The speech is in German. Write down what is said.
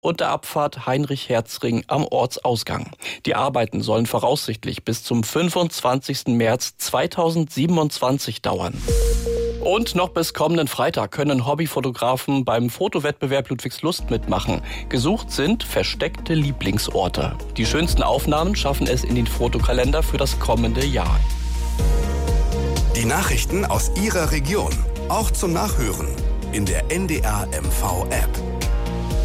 und der Abfahrt Heinrich-Herz-Ring am Ortsausgang. Die Arbeiten sollen voraussichtlich bis zum 25. März 2027 dauern. Und noch bis kommenden Freitag können Hobbyfotografen beim Fotowettbewerb Ludwigslust mitmachen. Gesucht sind versteckte Lieblingsorte. Die schönsten Aufnahmen schaffen es in den Fotokalender für das kommende Jahr. Die Nachrichten aus Ihrer Region, auch zum Nachhören in der NDR MV App.